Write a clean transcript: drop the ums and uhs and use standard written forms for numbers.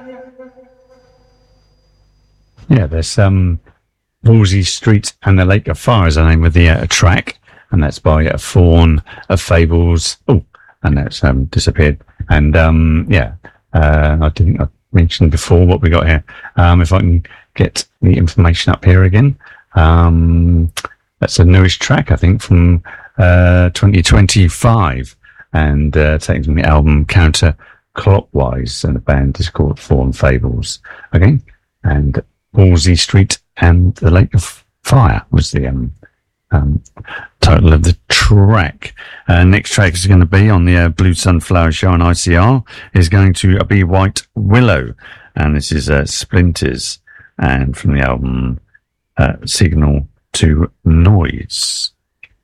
Yeah, there's Wolsey Street and the Lake of Fire is the name of the track, and that's by Fawn of Fables. Oh, and that's disappeared. And I didn't I mentioned before what we got here. If I can get the information up here again, that's a newish track, I think, from 2025, and taken from the album Counterclockwise, and the band is called Fawn Fables. Okay, and Wolsey Street and the Lake of Fire was the title of the track. Next track is going to be on the Blue Sunflower Show on ICR, is going to be White Willow, and this is Splinters, and from the album Signal to Noise.